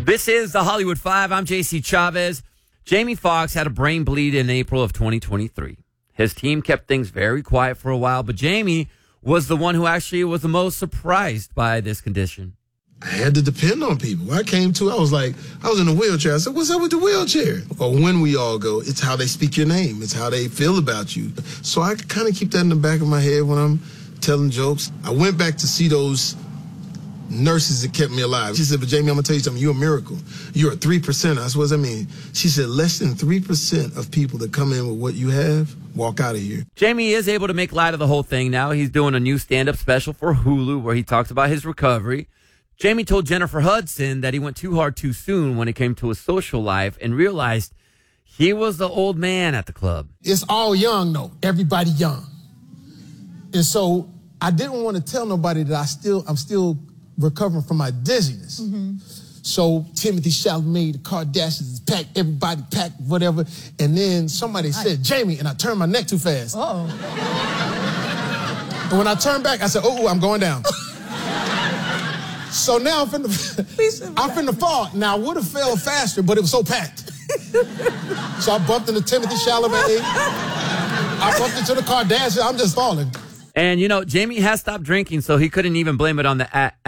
This is the Hollywood Five. I'm JC Chavez. Jamie Foxx had a brain bleed in April of 2023. His team kept things very quiet for a while, but Jamie was the one who actually was the most surprised by this condition. I had to depend on people. I was in a wheelchair. I said, what's up with the wheelchair? Or when we all go, it's how they speak your name. It's how they feel about you. So I kind of keep that in the back of my head when I'm telling jokes. I went back to see those nurses that kept me alive. She said, but Jamie, I'm going to tell you something. You're a miracle. You're a 3%. I said, what does that mean? She said, less than 3% of people that come in with what you have walk out of here. Jamie is able to make light of the whole thing now. He's doing a new stand-up special for Hulu where he talks about his recovery. Jamie told Jennifer Hudson that he went too hard too soon when it came to his social life and realized he was the old man at the club. It's all young, though. Everybody young. And so I didn't want to tell nobody that I'm still recovering from my dizziness. Mm-hmm. So Timothy Chalamet, the Kardashians packed, everybody packed, whatever. And then somebody said, Jamie, and I turned my neck too fast. Uh-oh. And when I turned back, I said, oh, I'm going down. So now I'm finna fall. Now, I would have fell faster, but it was so packed. So I bumped into Timothy Chalamet. I bumped into the Kardashians. I'm just falling. And, Jamie has stopped drinking, so he couldn't even blame it on the